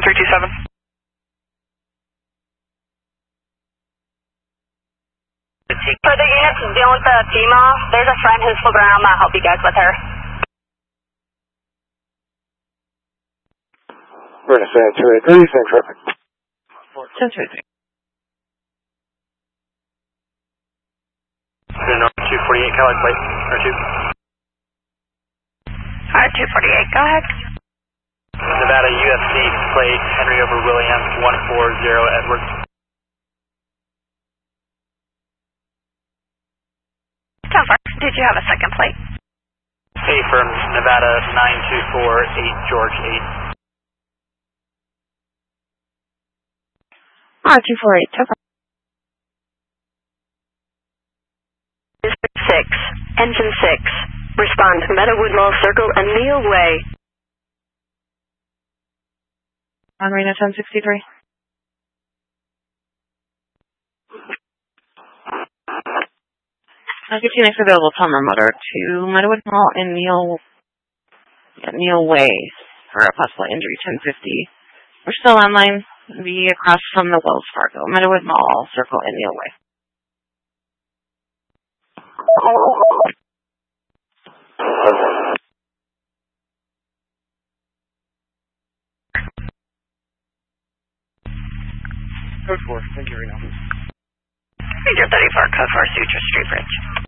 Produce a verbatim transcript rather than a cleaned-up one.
three two seven. For the units dealing with the female, there's a friend who's flipping around. I'll help you guys with her. We're going to say two eight three, same traffic. two two three. two forty-eight, Cadillac plate, or two. Alright, two forty-eight, go ahead. Nevada U F C plate, Henry over William, one four zero Edwards. ten four, did you have a second plate? A firm, Nevada nine two four eight George eight. Alright, two four eight, took six, engine six. Respond, Meadowood Mall Circle and Neil Way. on Reno ten sixty-three. I'll get you next available Palmer Motor to Meadowood Mall and Neil, yeah, Neil Way for a possible injury, ten fifty. We're still online, be across from the Wells Fargo, Meadowood Mall, Circle, and Neil Way. Code four, thank you, Reno. Major thirty-four, code four, Suture Street Bridge.